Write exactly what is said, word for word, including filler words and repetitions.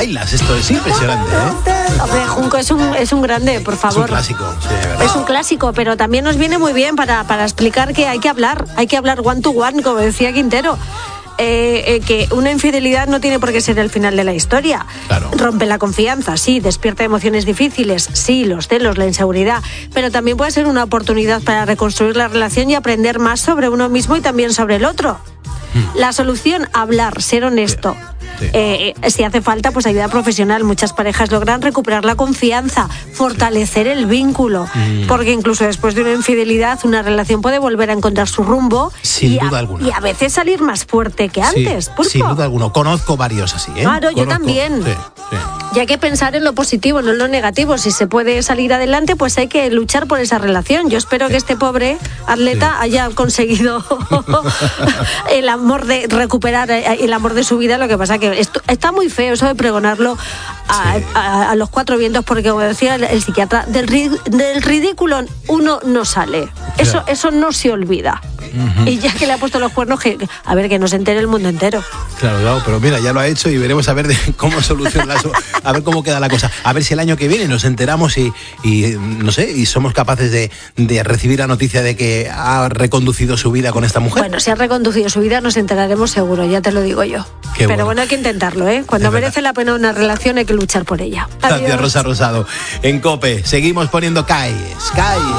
bailas, esto es impresionante, ¿eh? Hombre, Junco es un, es un grande, por favor. Es un clásico, sí, de verdad. Es un clásico, pero también nos viene muy bien para, para explicar que hay que hablar, hay que hablar one to one, como decía Quintero. Eh, eh, que una infidelidad no tiene por qué ser el final de la historia. Claro. Rompe la confianza, sí, despierta emociones difíciles, sí, los celos, la inseguridad, pero también puede ser una oportunidad para reconstruir la relación y aprender más sobre uno mismo y también sobre el otro. Hmm. La solución, hablar, ser honesto. Sí. Eh, si hace falta, pues ayuda profesional. Muchas parejas logran recuperar la confianza, fortalecer el vínculo, mm. porque incluso después de una infidelidad, una relación puede volver a encontrar su rumbo. Sin y duda a, alguna. Y a veces salir más fuerte que antes. Sí, ¿Por sin duda alguna. Conozco varios así, ¿eh? Claro, Conozco. yo también. Sí, sí. Y hay que pensar en lo positivo, no en lo negativo. Si se puede salir adelante, pues hay que luchar por esa relación. Yo espero sí. que este pobre atleta sí. haya conseguido el amor de recuperar el amor de su vida. Lo que pasa que esto está muy feo eso de pregonarlo a, sí. a, a los cuatro vientos, porque como decía el, el psiquiatra, del, del ridículo uno no sale. Eso, claro. eso no se olvida. Uh-huh. Y ya que le ha puesto los cuernos, que, a ver, que no se entere el mundo entero. Claro, claro, pero mira, ya lo ha hecho y veremos a ver de cómo soluciona eso, a ver cómo queda la cosa. A ver si el año que viene nos enteramos y, y no sé, y somos capaces de, de recibir la noticia de que ha reconducido su vida con esta mujer. Bueno, si ha reconducido su vida nos enteraremos seguro, ya te lo digo yo. Qué pero bueno. bueno, hay que intentarlo, ¿eh? Cuando es merece verdad. la pena una relación hay que luchar por ella. Gracias, Rosa Rosado. En COPE seguimos poniendo C A I. C A I.